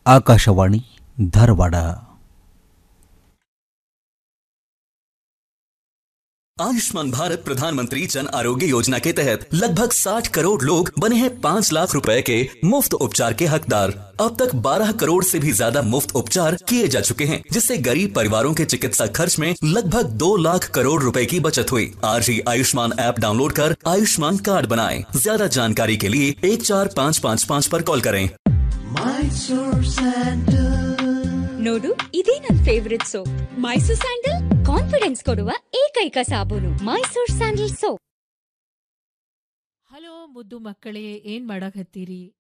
ಆಕಾಶವಾಣಿ ಧಾರವಾಡ. आयुष्मान भारत प्रधानमंत्री जन आरोग्य योजना के तहत लगभग 60 करोड़ लोग बने हैं 5 लाख रुपए के मुफ्त उपचार के हकदार। अब तक 12 करोड़ से भी ज्यादा मुफ्त उपचार किए जा चुके हैं, जिससे गरीब परिवारों के चिकित्सा खर्च में लगभग 2 लाख करोड़ रुपए की बचत हुई। आज ही आयुष्मान ऐप डाउनलोड कर आयुष्मान कार्ड बनाएं। ज्यादा जानकारी के लिए 14555 पर कॉल करें। ನೋಡು, ಇದೇ ನನ್ favourite soap, Mysore sandal. Confidence ಕೊಡುವ ಏಕೈಕ ಸಾಬೂನು ಮೈಸೂರ್ ಸ್ಯಾಂಡಲ್ ಸೋಪ್. ಹಲೋ ಮುದ್ದು ಮಕ್ಕಳೇ, ಏನ್ ಮಾಡಕತ್ತೀರಿ?